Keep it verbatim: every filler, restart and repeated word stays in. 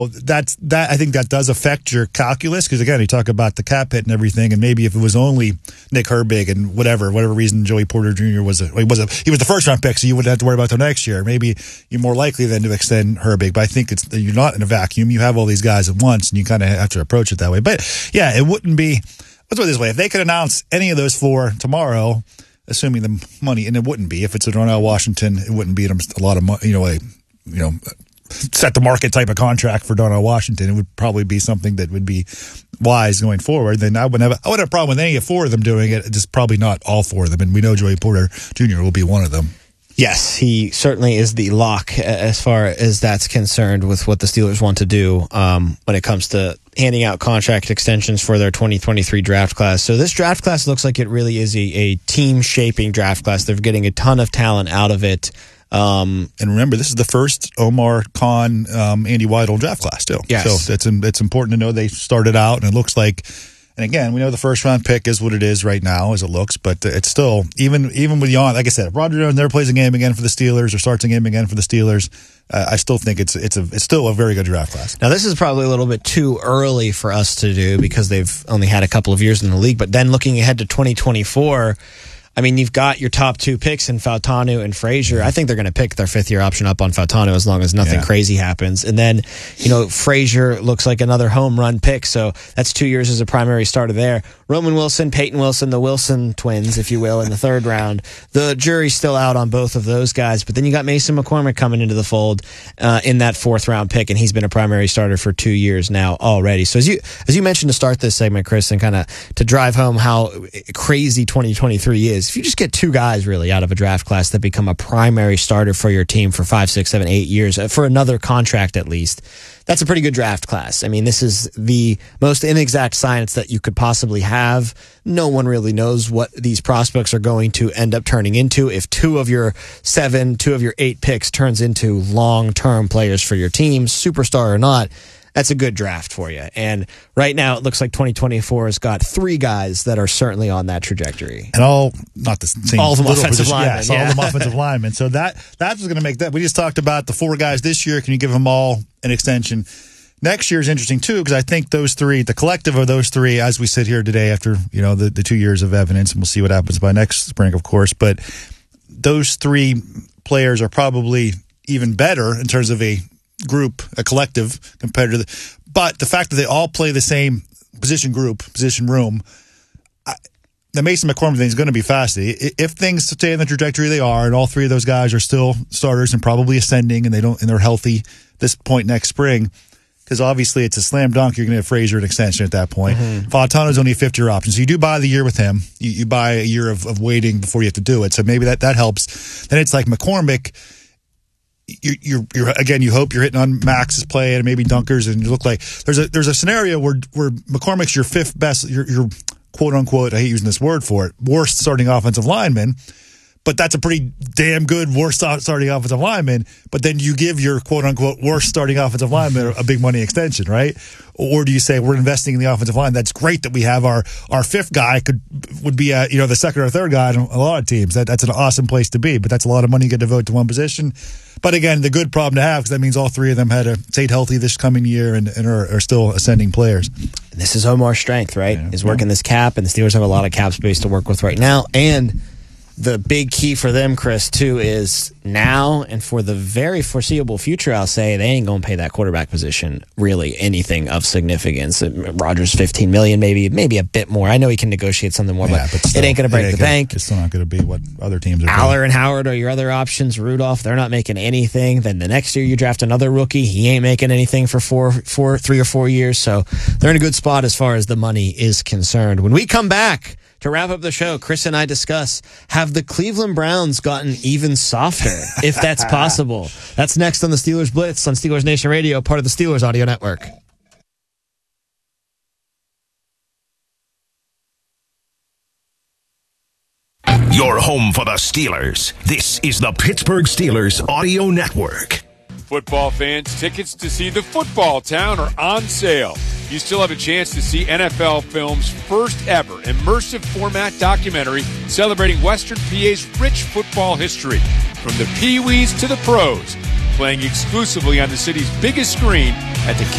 Well, that's that. I think that does affect your calculus because again, you talk about the cap hit and everything, and maybe if it was only Nick Herbig and whatever, whatever reason Joey Porter Junior was a he was a he was the first round pick, so you wouldn't have to worry about the next year. Maybe you're more likely then to extend Herbig, but I think it's you're not in a vacuum. You have all these guys at once, and you kind of have to approach it that way. But yeah, it wouldn't be. Let's put it this way: if they could announce any of those four tomorrow, assuming the money, and it wouldn't be if it's a Darnell Washington, it wouldn't be a lot of money. You know, a you know. set the market type of contract for Darnell Washington. It would probably be something that would be wise going forward. Then I wouldn't have, I wouldn't have a problem with any of four of them doing it, just probably not all four of them. And we know Joey Porter Junior will be one of them. Yes, he certainly is the lock as far as that's concerned with what the Steelers want to do um, when it comes to handing out contract extensions for their twenty twenty-three draft class. So this draft class looks like it really is a, a team-shaping draft class. They're getting a ton of talent out of it. Um, and remember, this is the first Omar Khan, um, Andy Weidel draft class, too. Yes. So it's, it's important to know they started out, and it looks like, and again, we know the first round pick is what it is right now as it looks, but it's still, even even with Jan, like I said, if Roger Jones never plays a game again for the Steelers or starts a game again for the Steelers, uh, I still think it's it's a it's still a very good draft class. Now, this is probably a little bit too early for us to do because they've only had a couple of years in the league, but then looking ahead to twenty twenty-four, I mean, you've got your top two picks in Fautanu and Frazier. I think they're going to pick their fifth-year option up on Fautanu as long as nothing yeah. crazy happens. And then, you know, Frazier looks like another home run pick, so that's two years as a primary starter there. Roman Wilson, Peyton Wilson, the Wilson twins, if you will, in the third round. The jury's still out on both of those guys, but then you got Mason McCormick coming into the fold uh, in that fourth-round pick, and he's been a primary starter for two years now already. So as you as you mentioned to start this segment, Chris, and kind of to drive home how crazy twenty twenty-three is, if you just get two guys really out of a draft class that become a primary starter for your team for five, six, seven, eight years, for another contract at least, that's a pretty good draft class. I mean, this is the most inexact science that you could possibly have. No one really knows what these prospects are going to end up turning into. If two of your seven, two of your eight picks turns into long-term players for your team, superstar or not, that's a good draft for you. And right now, it looks like twenty twenty-four has got three guys that are certainly on that trajectory. And all, not the same. All of them offensive linemen. Yes, yeah. all of them offensive linemen. So that that's what's going to make that. We just talked about the four guys this year. Can you give them all an extension? Next year is interesting, too, because I think those three, the collective of those three, as we sit here today after, you know, the, the two years of evidence, and we'll see what happens by next spring, of course, but those three players are probably even better in terms of a group, a collective compared to the, but the fact that they all play the same position group, position room, I, the Mason McCormick thing is going to be fascinating. If things stay in the trajectory they are, and all three of those guys are still starters and probably ascending, and they don't, and they're healthy this point next spring, because obviously it's a slam dunk. You're going to have Frazier an extension at that point. Mm-hmm. Fautano's only a fifth-year option, so you do buy the year with him. You, you buy a year of, of waiting before you have to do it. So maybe that that helps. Then it's like McCormick. You're, you're, you're again. You hope you're hitting on Max's play and maybe dunkers, and you look like there's a there's a scenario where where McCormick's your fifth best, your your quote unquote. I hate using this word for it. Worst starting offensive lineman, but that's a pretty damn good worst starting offensive lineman. But then you give your quote unquote worst starting offensive lineman a big money extension, right? Or do you say we're investing in the offensive line? That's great that we have our our fifth guy could would be a, you know the second or third guy on a lot of teams. That that's an awesome place to be, but that's a lot of money you get to devote to one position. But again, the good problem to have, because that means all three of them had to stayed healthy this coming year and, and are, are still ascending players. This is Omar's strength, right? Yeah. Is working this cap, and the Steelers have a lot of cap space to work with right now. And the big key for them, Chris, too, is now and for the very foreseeable future, I'll say, they ain't going to pay that quarterback position really anything of significance. Rodgers fifteen million dollars, maybe maybe a bit more. I know he can negotiate something more, yeah, but, but still, it ain't going to break the gonna, bank. It's still not going to be what other teams are doing. Aller and Howard are your other options. Rudolph, they're not making anything. Then the next year you draft another rookie. He ain't making anything for four, four, three or four years. So they're in a good spot as far as the money is concerned. When we come back, to wrap up the show, Chris and I discuss, have the Cleveland Browns gotten even softer, if that's possible? That's next on the Steelers Blitz on Steelers Nation Radio, part of the Steelers Audio Network. Your home for the Steelers. This is the Pittsburgh Steelers Audio Network. Football fans, tickets to see the Football Town are on sale. You still have a chance to see N F L Films' first ever immersive format documentary celebrating Western P A's rich football history, from the Pee-wees to the pros. playing exclusively on the city's biggest screen at the